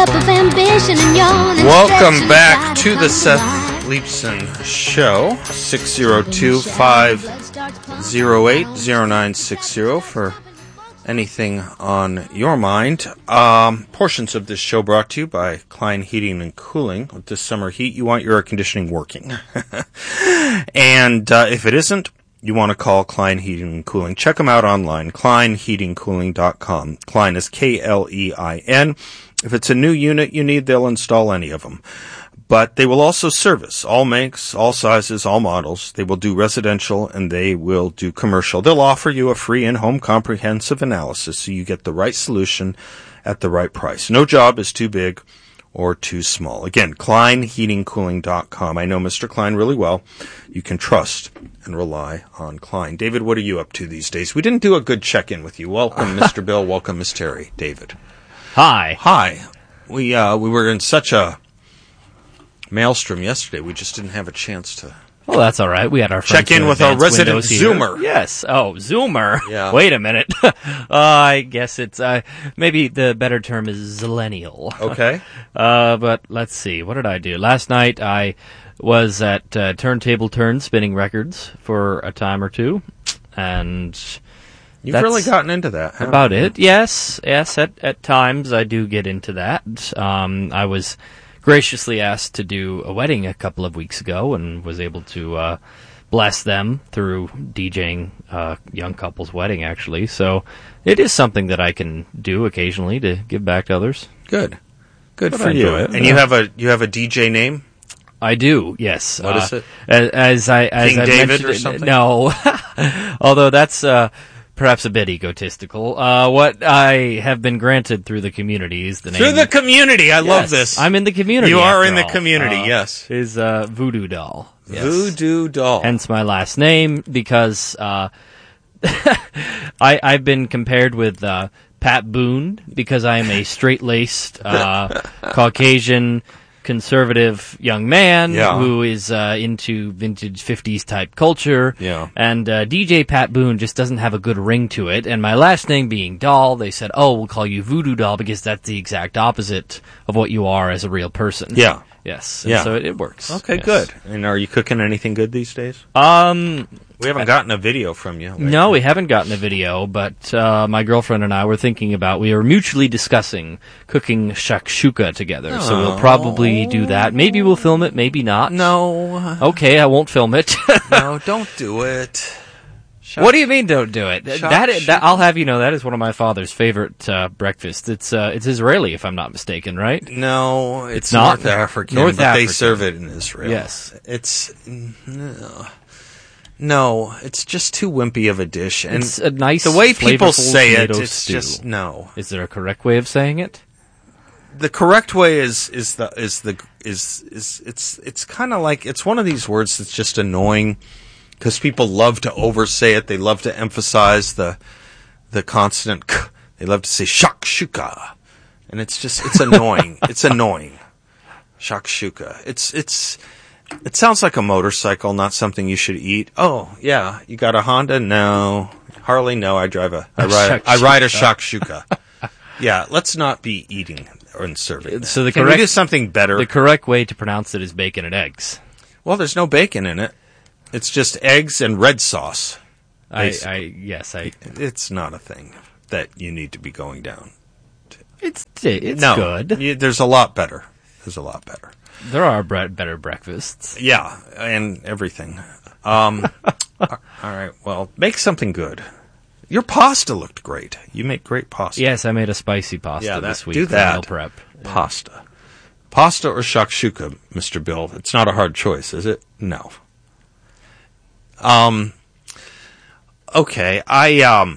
cup of ambition and yawn. Welcome back to the Seth Leibson Show. 602-508-0960 for anything on your mind. Portions of this show brought to you by Klein Heating and Cooling. With this summer heat, you want your air conditioning working. And if it isn't, you want to call Klein Heating and Cooling. Check them out online, kleinheatingcooling.com. Klein is K-L-E-I-N. If it's a new unit you need, they'll install any of them. But they will also service all makes, all sizes, all models. They will do residential and they will do commercial. They'll offer you a free in-home comprehensive analysis so you get the right solution at the right price. No job is too big or too small. Again, kleinheatingcooling.com. I know Mr. Klein really well. You can trust and rely on Klein. David, what are you up to these days? We didn't do a good check-in with you. Welcome, Mr. Bill. Welcome, Miss Terry. David. Hi. Hi. We were in such a maelstrom yesterday. We just didn't have a chance to. Well, that's all right. We had our check in with our resident Zoomer. Yes. Oh, Zoomer. Yeah. Wait a minute. I guess it's maybe the better term is Zillennial. Okay. But let's see. What did I do last night? I was at Turntable Turn spinning records for a time or two, and you've really gotten into that. Haven't about you? it. Yes. At times I do get into that. I was graciously asked to do a wedding a couple of weeks ago and was able to bless them through DJing a young couple's wedding, actually. So it is something that I can do occasionally to give back to others. Good But for I you. enjoy it. And you have a DJ name? I do, yes. What is it? As I David mentioned, or something? No, although that's perhaps a bit egotistical. What I have been granted through the community is the name. Through the community, I love Yes, this. I'm in the community. You are after in the all. community, yes. Is Voodoo Doll. Yes. Voodoo Doll. Hence my last name, because I've been compared with Pat Boone, because I am a straight-laced Caucasian conservative young man who is into vintage 50s type culture. Yeah. And DJ Pat Boone just doesn't have a good ring to it. And my last name being Doll, they said, oh, we'll call you Voodoo Doll because that's the exact opposite of what you are as a real person. Yeah. Yes. Yeah. So it works. Okay, Yes. good. And are you cooking anything good these days? We haven't gotten a video from you. Lately. No, we haven't gotten a video, but my girlfriend and I were we were mutually discussing cooking shakshuka together, so we'll probably do that. Maybe we'll film it, maybe not. No. Okay, I won't film it. No, don't do it. What do you mean don't do it? That I'll have you know, that is one of my father's favorite breakfasts. It's Israeli, if I'm not mistaken, right? No, it's not? North African, North but African. they serve it in Israel. Yes. It's... No, it's just too wimpy of a dish. And It's a nice, the way people flavorful say it, tomato it's stew. just no. Is there a correct way of saying it? The correct way is it's kind of like, it's one of these words that's just annoying because people love to oversay it. They love to emphasize the consonant k. They love to say shakshuka, and it's annoying. It's annoying. Shakshuka. It sounds like a motorcycle, not something you should eat. Oh, yeah, you got a Honda? No. Harley? No, I ride a shakshuka. Yeah, let's not be eating and serving that. So Can we do something better? The correct way to pronounce it is bacon and eggs. Well, there's no bacon in it. It's just eggs and red sauce. It's not a thing that you need to be going down. It's No, good. There's a lot better. There's a lot better. There are better breakfasts. Yeah, and everything. All right, well, make something good. Your pasta looked great. You make great pasta. Yes, I made a spicy pasta this week. Do for that. Meal prep. Pasta. Pasta or shakshuka, Mr. Bill? It's not a hard choice, is it? No. Okay, I